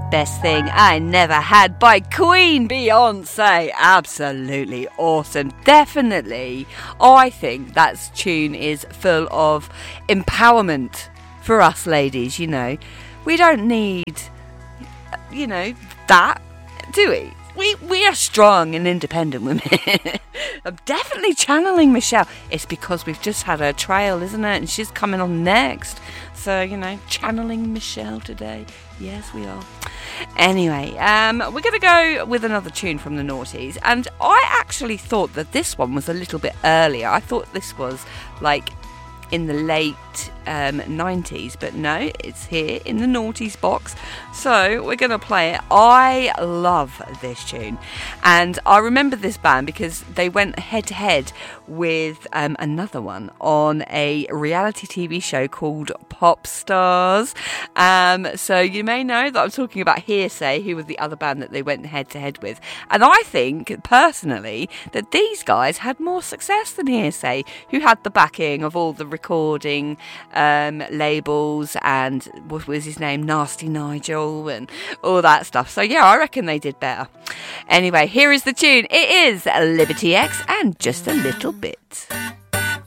Best Thing I Never Had by Queen Beyonce. Absolutely awesome. Definitely, I think that tune is full of empowerment for us ladies, you know. We don't need, you know, that, do we? We are strong and independent women. I'm definitely channeling Michelle. It's because we've just had her trail, isn't it? And she's coming on next. So, you know, channeling Michelle today. Yes, we are. Anyway, we're going to go with another tune from the noughties. And I actually thought that this one was a little bit earlier. I thought this was like in the late 90s, but no, it's here in the noughties box, so we're going to play it. I love this tune, and I remember this band because they went head to head with another one on a reality TV show called Pop Stars. So you may know that I'm talking about Hearsay, who was the other band that they went head to head with, and I think personally that these guys had more success than Hearsay, who had the backing of all the recording labels and what was his name, Nasty Nigel, and all that stuff. So yeah, I reckon they did better. Anyway, here is the tune. It is Liberty X and Just a Little Bit.